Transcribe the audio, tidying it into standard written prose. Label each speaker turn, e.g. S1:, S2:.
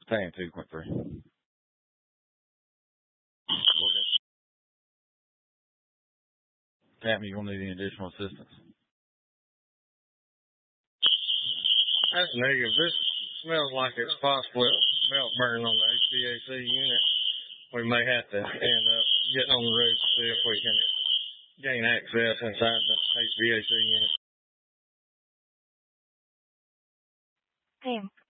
S1: Paying 2.3. Captain, you gonna need any additional assistance?
S2: That's negative. This smells like it's possible belt burn on the HVAC unit. We may have to end up getting on the roof to see if we can gain access inside the HVAC unit.
S3: I am